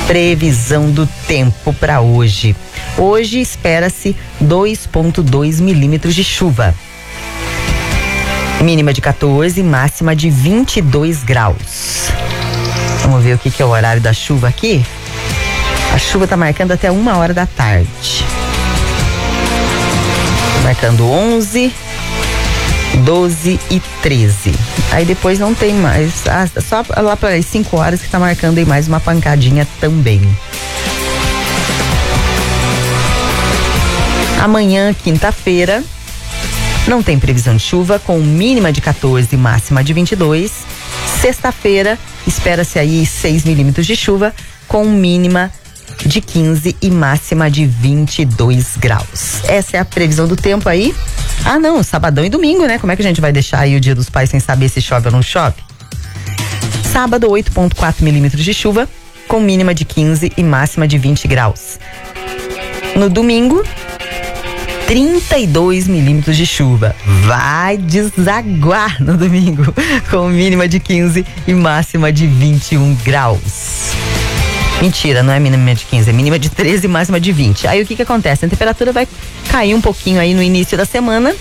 Previsão do tempo para hoje. Hoje espera-se 2,2 milímetros de chuva. Mínima de 14, máxima de 22 graus. Vamos ver o que é o horário da chuva aqui. A chuva está marcando até 1h da tarde. Marcando 11, 12 e 13. Aí depois não tem mais. Só lá para as 5 horas que está marcando aí mais uma pancadinha também. Amanhã, quinta-feira, não tem previsão de chuva, com mínima de 14 e máxima de 22. Sexta-feira, espera-se aí 6 milímetros de chuva, com mínima de 15 e máxima de 22 graus. Essa é a previsão do tempo aí. Ah, não, sabadão e domingo, né? Como é que a gente vai deixar aí o Dia dos Pais sem saber se chove ou não chove? Sábado, 8,4 milímetros de chuva, com mínima de 15 e máxima de 20 graus. No domingo, 32 milímetros de chuva. Vai desaguar no domingo, com mínima de 15 e máxima de 21 graus. Mentira, não é mínima de 15, é mínima de 13 e máxima de 20. Aí o que acontece? A temperatura vai cair um pouquinho aí no início da semana,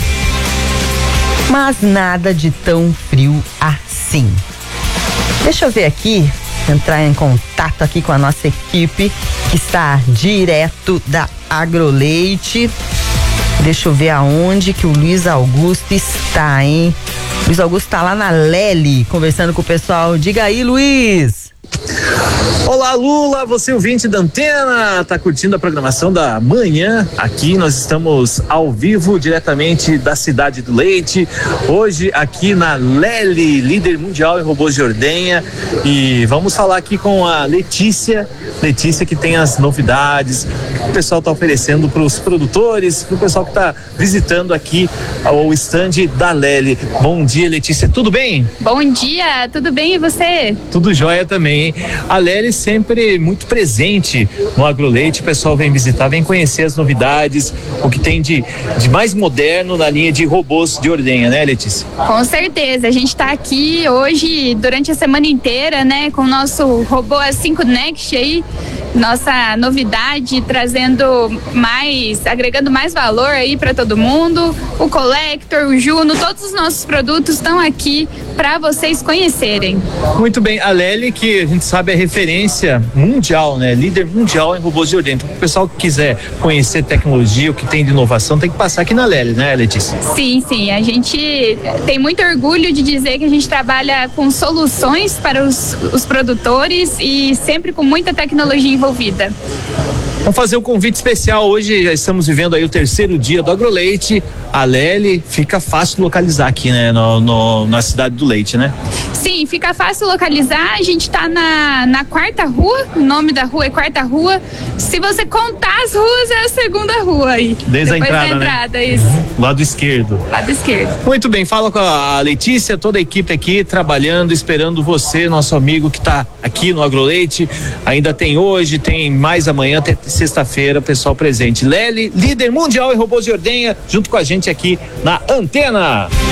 mas nada de tão frio assim. Deixa eu ver aqui, entrar em contato aqui com a nossa equipe, que está direto da Agroleite. Deixa eu ver aonde que o Luiz Augusto está, hein? Luiz Augusto está lá na Lely, conversando com o pessoal. Diga aí, Luiz. Olá, Lula, você ouvinte da Antena, tá curtindo a programação da manhã? Aqui nós estamos ao vivo, diretamente da Cidade do Leite, hoje aqui na Lely, líder mundial em robôs de ordenha, e vamos falar aqui com a Letícia que tem as novidades que o pessoal tá oferecendo para os produtores, para o pessoal que tá visitando aqui o stand da Lely. Bom dia, Letícia, tudo bem? Bom dia, tudo bem, e você? Tudo jóia também. A Lely sempre muito presente no Agroleite, o pessoal vem visitar, vem conhecer as novidades, o que tem de mais moderno na linha de robôs de ordenha, né, Letícia? Com certeza, a gente está aqui hoje durante a semana inteira, né, com o nosso robô A5 Next aí, nossa novidade, agregando mais valor aí para todo mundo. O Collector, o Juno, todos os nossos produtos estão aqui para vocês conhecerem. Muito bem, a Lely, que a gente sabe é referência mundial, né? Líder mundial em robôs de ordenha. Então, o pessoal que quiser conhecer tecnologia, o que tem de inovação, tem que passar aqui na Lely, né, Letícia? Sim, a gente tem muito orgulho de dizer que a gente trabalha com soluções para os produtores e sempre com muita tecnologia envolvida. Vamos fazer um convite especial hoje, já estamos vivendo aí o 3º dia do Agroleite. A Lely fica fácil de localizar aqui, né, na Cidade do Leite, né? Sim, fica fácil localizar. A gente tá na 4ª rua, o nome da rua é 4ª rua. Se você contar as ruas, é a 2ª rua aí. Desde depois a entrada, né? Isso. Lado esquerdo. Muito bem, fala com a Letícia, toda a equipe aqui trabalhando, esperando você, nosso amigo que tá aqui no Agroleite. Ainda tem hoje, tem mais amanhã, até sexta-feira, pessoal presente. Lely, líder mundial em robôs de ordenha, junto com a gente aqui na Antena.